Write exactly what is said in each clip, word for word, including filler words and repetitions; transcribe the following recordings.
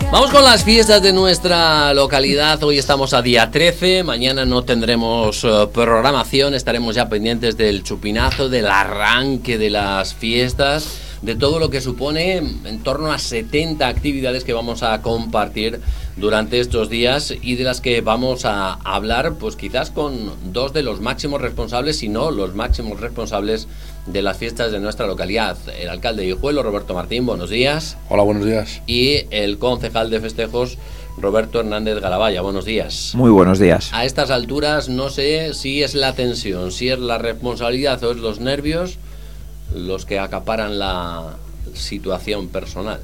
Vamos con las fiestas de nuestra localidad. Hoy estamos a día trece, mañana no tendremos uh, programación, estaremos ya pendientes del chupinazo, del arranque de las fiestas, de todo lo que supone en torno a setenta actividades que vamos a compartir durante estos días y de las que vamos a hablar, pues quizás con dos de los máximos responsables, si no los máximos responsables de las fiestas de nuestra localidad. El alcalde de Guijuelo, Roberto Martín, buenos días. Hola, buenos días. Y el concejal de festejos, Roberto Hernández Garabaya, buenos días. Muy buenos días. A estas alturas no sé si es la tensión, si es la responsabilidad o es los nervios los que acaparan la situación personal.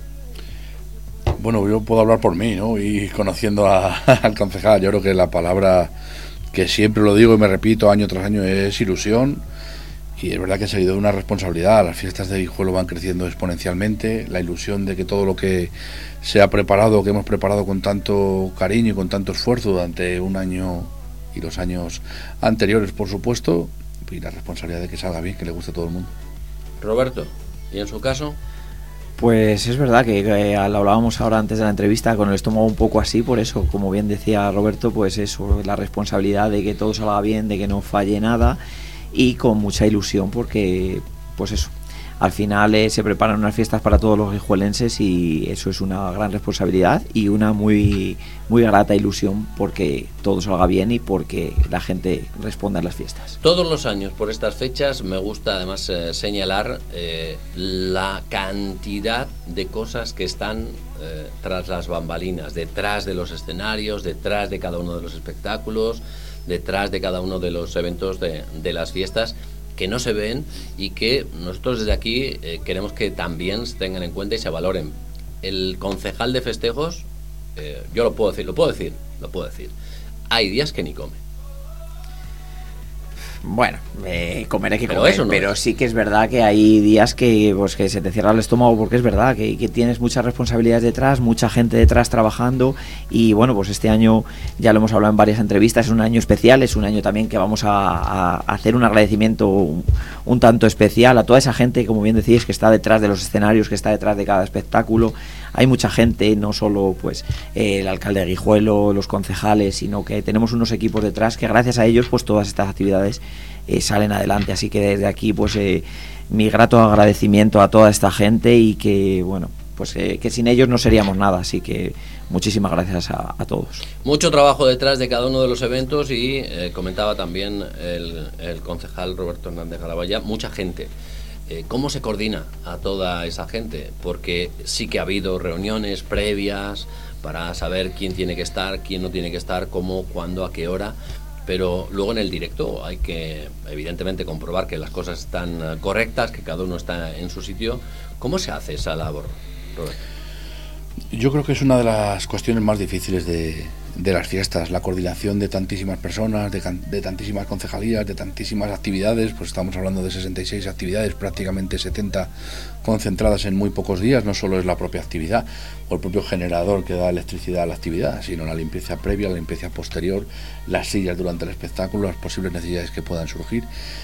Bueno, yo puedo hablar por mí, ¿no? Y conociendo a, al concejal, yo creo que la palabra que siempre lo digo y me repito año tras año es ilusión. Y es verdad que se ha ido una responsabilidad. Las fiestas de Guijuelo van creciendo exponencialmente. La ilusión de que todo lo que se ha preparado, que hemos preparado con tanto cariño y con tanto esfuerzo durante un año y los años anteriores, por supuesto, y la responsabilidad de que salga bien, que le guste a todo el mundo. Roberto, ¿y en su caso? Pues es verdad que, que lo hablábamos ahora antes de la entrevista, con el estómago un poco así, por eso, como bien decía Roberto, pues eso, la responsabilidad de que todo salga bien, de que no falle nada, y con mucha ilusión porque, pues eso, al final eh, se preparan unas fiestas para todos los guijuelenses y eso es una gran responsabilidad y una muy, muy grata ilusión porque todo salga bien y porque la gente responda a las fiestas. Todos los años por estas fechas me gusta además eh, señalar eh, la cantidad de cosas que están eh, tras las bambalinas, detrás de los escenarios, detrás de cada uno de los espectáculos, detrás de cada uno de los eventos de, de las fiestas, que no se ven y que nosotros desde aquí eh, queremos que también se tengan en cuenta y se valoren. El concejal de festejos, eh, yo lo puedo decir, lo puedo decir, lo puedo decir, hay días que ni come. Bueno, eh, comer hay que pero comer, eso no pero es. Sí que es verdad que hay días que, pues, que se te cierra el estómago porque es verdad que, que tienes muchas responsabilidades detrás, mucha gente detrás trabajando y bueno, pues este año ya lo hemos hablado en varias entrevistas, es un año especial, es un año también que vamos a, a hacer un agradecimiento un, un tanto especial a toda esa gente, como bien decís, que está detrás de los escenarios, que está detrás de cada espectáculo. Hay mucha gente, no solo pues eh, el alcalde de Guijuelo, los concejales, sino que tenemos unos equipos detrás que gracias a ellos pues todas estas actividades eh, salen adelante. Así que desde aquí pues eh, mi grato agradecimiento a toda esta gente y que bueno pues eh, que sin ellos no seríamos nada. Así que muchísimas gracias a, a todos. Mucho trabajo detrás de cada uno de los eventos y eh, comentaba también el, el concejal Roberto Hernández Garabaya, mucha gente. Eh, ¿Cómo se coordina a toda esa gente? Porque sí que ha habido reuniones previas para saber quién tiene que estar, quién no tiene que estar, cómo, cuándo, a qué hora, pero luego en el directo hay que evidentemente comprobar que las cosas están correctas, que cada uno está en su sitio. ¿Cómo se hace esa labor, Roberto? Yo creo que es una de las cuestiones más difíciles de, de las fiestas, la coordinación de tantísimas personas, de, de tantísimas concejalías, de tantísimas actividades. Pues estamos hablando de sesenta y seis actividades, prácticamente setenta concentradas en muy pocos días. No solo es la propia actividad o el propio generador que da electricidad a la actividad, sino la limpieza previa, la limpieza posterior, las sillas durante el espectáculo, las posibles necesidades que puedan surgir.